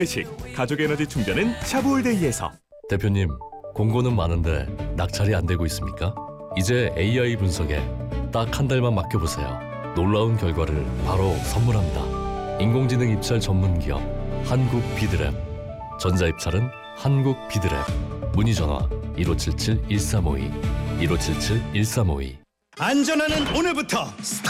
식 가족 에너지 충전은 샤브올데이에서. 대표님, 공고는 많은데 낙찰이 안 되고 있습니까? 이제 AI 분석에 딱 한 달만 맡겨보세요. 놀라운 결과를 바로 선물합니다. 인공지능 입찰 전문 기업 한국 비드랩. 전자 입찰은 한국 비드랩. 문의 전화 1577-1352 1577-1352. 안전하는 오늘부터